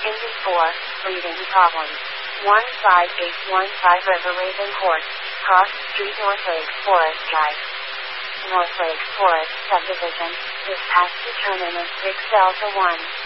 Indy 4, breathing problems. 15815 River Raven Court, Cross Street, North Lake Forest Drive. North Lake Forest Subdivision, dispatch to terminus 6 Delta 1.